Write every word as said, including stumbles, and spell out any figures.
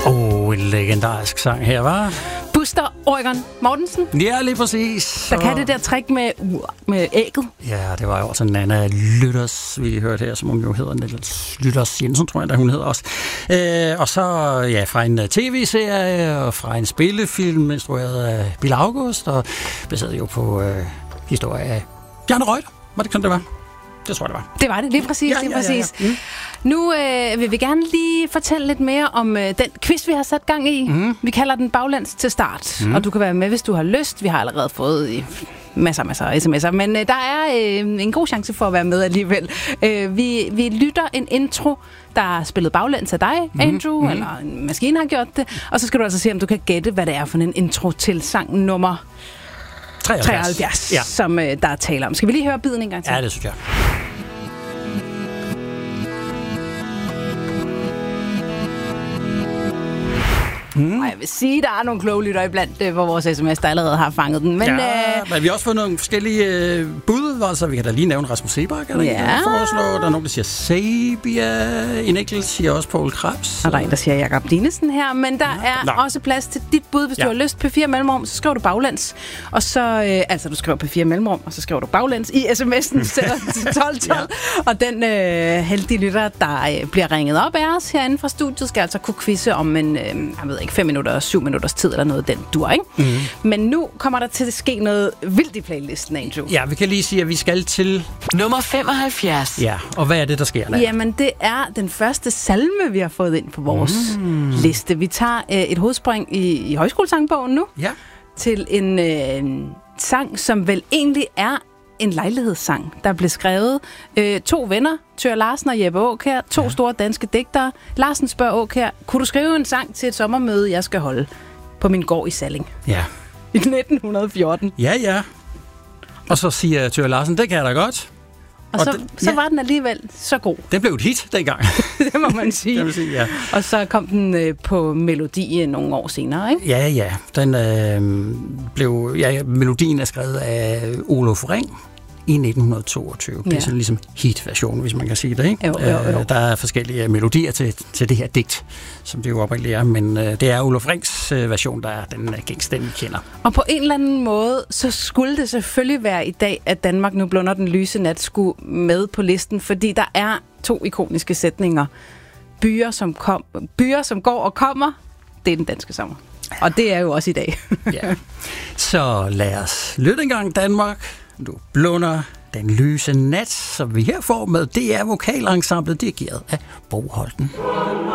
Oh, en legendarisk sang her, var. Buster Oregon Mortensen. Ja, lige præcis. Der kan det der trick med, med ægget. Ja, det var jo også Nanna Lytters, vi hørte her, som hun jo hedder. Nanna Lytters Jensen, tror jeg, der hun hedder også. Øh, og så ja, fra en tv-serie og fra en spillefilm, instrueret af Bill August, og baseret jo på øh, historie af Bjarne Reuter. Var det sådan, det var? Det tror jeg, det var. Det var det, lige præcis. Ja, lige ja, præcis. ja, ja. Mm. Nu øh, vil vi gerne lige fortælle lidt mere om øh, den quiz, vi har sat gang i. Mm. Vi kalder den Baglands til start, mm. og du kan være med, hvis du har lyst. Vi har allerede fået i masser, masser af sms'er, men øh, der er øh, en god chance for at være med alligevel. Øh, vi, vi lytter en intro, der er spillet baglæns af dig, Andrew, mm. eller en maskine har gjort det, og så skal du altså se, om du kan gætte, hvad det er for en intro til sang nummer treoghalvfjerds, ja. Som øh, der er tale om. Skal vi lige høre biden en gang til? Ja, det synes jeg. Mm. Og jeg vil sige, der er nogle kloge lytter iblandt øh, på vores sms, der allerede har fanget den. Men, ja, øh, men vi har også fået nogle forskellige øh, bud, altså vi kan da lige nævne Rasmus Seebach, er der ja. en, der foreslår. Der er nogen, der siger Sabia, en enkelt siger også Poul Krebs. Og der er en, der siger Jakob Dinesen her, men der ja. er Nå. også plads til dit bud, hvis ja. du har lyst. P fire mellemrum, så skriver du baglands. Og så, øh, altså du skriver P fire mellemrum, og så skriver du baglands i sms'en til tolv tolv. Ja. Og den øh, heldige lytter, der øh, bliver ringet op af os herinde fra studiet, skal altså kunne quizze om en, øh, jeg ved ikke, fem minutter, syv minutters tid eller noget, den dur, ikke? Mm. Men nu kommer der til at ske noget vildt i playlisten, Andrew. Ja, vi kan lige sige, at vi skal til nummer femoghalvfjerds. Ja, og hvad er det, der sker der? Jamen, det er den første salme, vi har fået ind på vores mm. liste. Vi tager øh, et hovedspring i, i højskolesangbogen nu, ja. til en øh, sang, som vel egentlig er en lejlighedssang, der blev skrevet. Øh, to venner, Thøger Larsen og Jeppe Aakjær, to ja. store danske digtere. Larsen spørger Aakjær, kunne du skrive en sang til et sommermøde, jeg skal holde på min gård i Salling? Ja. I nitten fjorten. Ja, ja. Og så siger Thøger Larsen, det kan jeg da godt. Og, og så, den, så ja. var den alligevel så god. Den blev et hit dengang. Det må man sige. Det må sige, ja. Og så kom den øh, på melodi nogle år senere, ikke? Ja, ja. Den øh, blev... Ja, melodien er skrevet af Olof Ring i nitten toogtyve. Ja. Det er sådan ligesom hit-version, hvis man kan sige det, ikke? Jo, jo, jo. Øh, der er forskellige melodier til, til det her digt, som det jo oprindeligt er, men øh, det er Olof Rings øh, version, der er den gængste, den vi kender. Og på en eller anden måde, så skulle det selvfølgelig være i dag, at Danmark nu blunder den lyse nat skulle med på listen, fordi der er to ikoniske sætninger. Byer, som, kom, byer, som går og kommer, det er den danske sommer. Og det er jo også i dag. Ja. Så lad os lytte engang, Danmark. Nu blunder den lyse nat, som vi her får med D R Vokalensemblet, dirigeret af Bo Holten.